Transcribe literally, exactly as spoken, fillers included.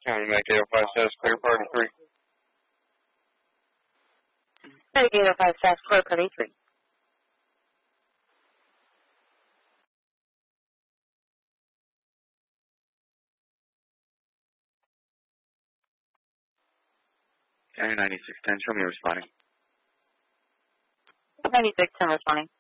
County Mac eight oh five says clear party three. eight oh five says clear party three. County ninety-six ten, show me responding. ninety-six ten responding.